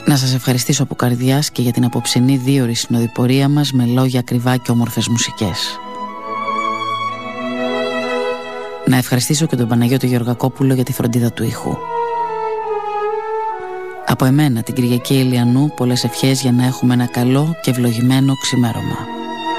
Να σας ευχαριστήσω από καρδιάς και για την απόψινή 2ωρη συνοδοιπορία μας με λόγια ακριβά και όμορφες μουσικές. Να ευχαριστήσω και τον Παναγιώτη Γεωργακόπουλο για τη φροντίδα του ήχου. Από εμένα, την Κυριακή Ηλιανού, πολλές ευχές για να έχουμε ένα καλό και ευλογημένο ξημέρωμα.